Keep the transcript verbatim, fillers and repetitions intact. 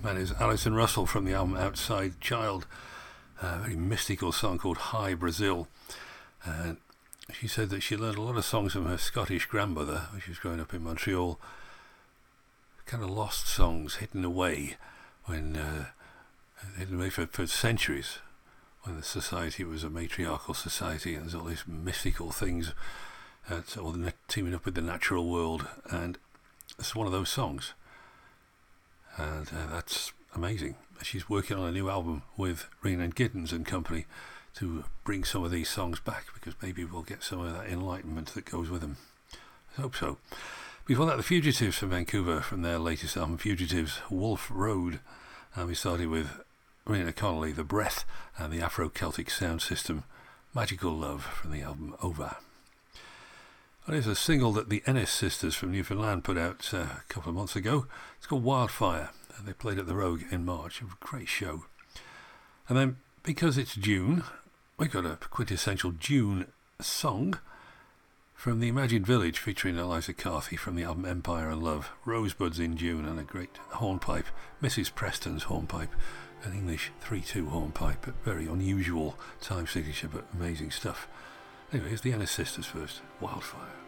That is Alison Russell from the album Outside Child, a very mystical song called Hi Brazil. And she said that she learned a lot of songs from her Scottish grandmother when she was growing up in Montreal. Kind of lost songs, hidden away when uh, hidden away for, for centuries, when the society was a matriarchal society and there's all these mystical things, uh, all the, teaming up with the natural world, and it's one of those songs. And uh, that's amazing. She's working on a new album with Rhiannon Giddens and company to bring some of these songs back, because maybe we'll get some of that enlightenment that goes with them. I hope so. Before that, the Fugitives from Vancouver, from their latest album, Fugitives, Wolf Road. And we started with Rena Connolly, The Breath, and the Afro-Celtic sound system, Magical Love, from the album Over. And there's a single that the Ennis sisters from Newfoundland put out uh, a couple of months ago. It's called Wildfire, and they played at the Rogue in March. A great show. And then, because it's June, we got a quintessential June song from the Imagined Village featuring Eliza Carthy from the album Empire and Love. Rosebuds in June, and a great hornpipe, Missus Preston's hornpipe, an English three two hornpipe, but very unusual time signature, but amazing stuff. Anyway, here's the Ennis sisters first, Wildfire.